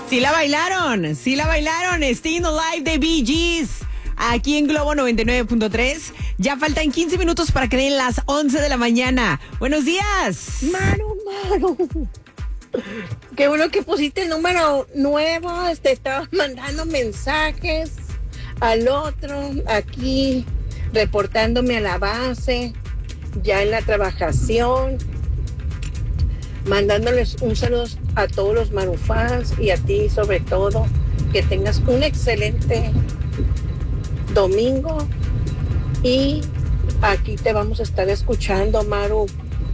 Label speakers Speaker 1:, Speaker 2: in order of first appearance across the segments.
Speaker 1: Sí la bailaron, Staying Alive de Bee Gees, aquí en Globo 99.3. Ya faltan 15 minutos para que den las 11 de la mañana. Buenos días.
Speaker 2: Maru. Qué bueno que pusiste el número nuevo. Te estaba mandando mensajes al otro, aquí, reportándome a la base, ya en la trabajación, mandándoles un saludo a todos los Marufans y a ti sobre todo. Que tengas un excelente domingo y aquí te vamos a estar escuchando, Maru.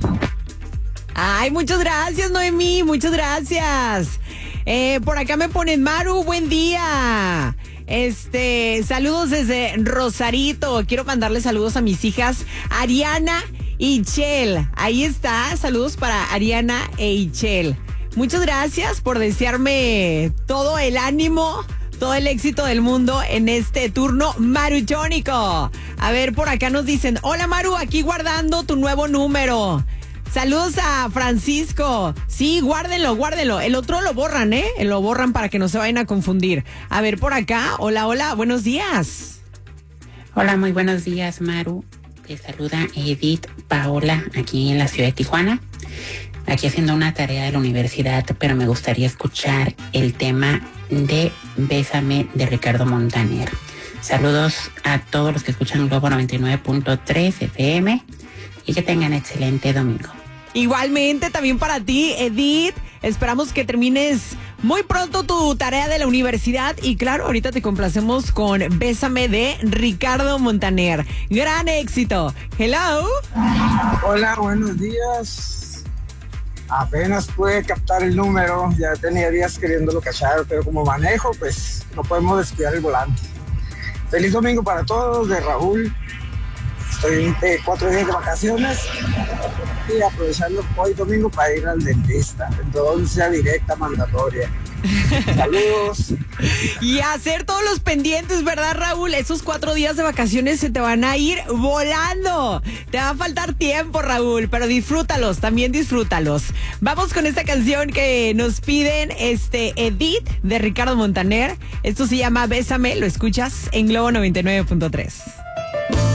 Speaker 1: Ay, muchas gracias, Noemí, muchas gracias. Por acá me ponen, Maru, buen día. Saludos desde Rosarito. Quiero mandarle saludos a mis hijas Ariana y Chel. Ahí está, saludos para Ariana e Ichel. Muchas gracias por desearme todo el ánimo, todo el éxito del mundo en este turno maruchónico. A ver, por acá nos dicen, hola Maru, aquí guardando tu nuevo número. Saludos a Francisco. Sí, guárdenlo. El otro lo borran, Lo borran para que no se vayan a confundir. A ver, por acá, hola, buenos días.
Speaker 3: Hola, muy buenos días, Maru. Te saluda Edith Paola, aquí en la ciudad de Tijuana. Aquí haciendo una tarea de la universidad, pero me gustaría escuchar el tema de Bésame de Ricardo Montaner. Saludos a todos los que escuchan Globo 99.3 FM y que tengan excelente domingo.
Speaker 1: Igualmente, también para ti, Edith. Esperamos que termines muy pronto tu tarea de la universidad. Y claro, ahorita te complacemos con Bésame de Ricardo Montaner. ¡Gran éxito! ¡Hello!
Speaker 4: Hola, buenos días. Apenas pude captar el número. Ya tenía días queriéndolo cachar, pero como manejo, pues no podemos descuidar el volante. Feliz domingo para todos, de Raúl. Estoy 4 días de vacaciones y aprovechando hoy domingo para ir al dentista. Entonces, directa mandatoria. Saludos.
Speaker 1: Y hacer todos los pendientes, ¿verdad, Raúl? Esos 4 días de vacaciones se te van a ir volando. Te va a faltar tiempo, Raúl, pero disfrútalos, también disfrútalos. Vamos con esta canción que nos piden, Edith, de Ricardo Montaner. Esto se llama Bésame, lo escuchas en Globo 99.3.